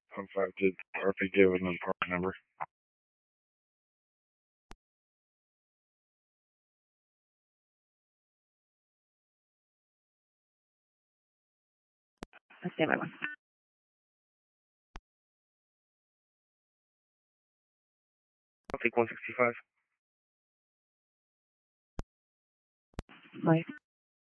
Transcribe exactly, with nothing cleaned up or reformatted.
One five did R P given and part number. Stand by one. I'll take one sixty-five. Bye.